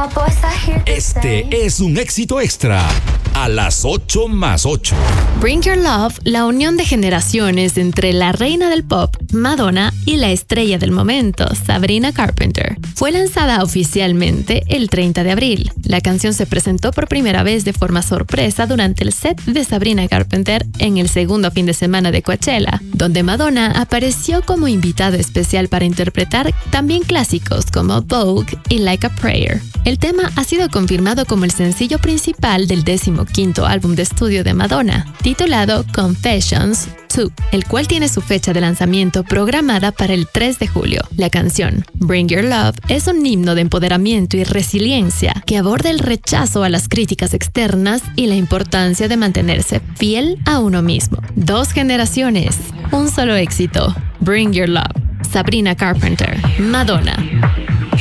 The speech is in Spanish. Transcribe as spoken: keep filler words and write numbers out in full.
Este es un éxito extra a las ocho más ocho. Bring Your Love, la unión de generaciones entre la reina del pop, Madonna, y la estrella del momento, Sabrina Carpenter, fue lanzada oficialmente el treinta de abril. La canción se presentó por primera vez de forma sorpresa durante el set de Sabrina Carpenter en el segundo fin de semana de Coachella, donde Madonna apareció como invitado especial para interpretar también clásicos como Vogue y Like a Prayer. El tema ha sido confirmado como el sencillo principal del decimoquinto álbum de estudio de Madonna, titulado Confessions dos, el cual tiene su fecha de lanzamiento programada para el tres de julio. La canción Bring Your Love es un himno de empoderamiento y resiliencia que aborda el rechazo a las críticas externas y la importancia de mantenerse fiel a uno mismo. Dos generaciones, un solo éxito. Bring Your Love. Sabrina Carpenter, Madonna.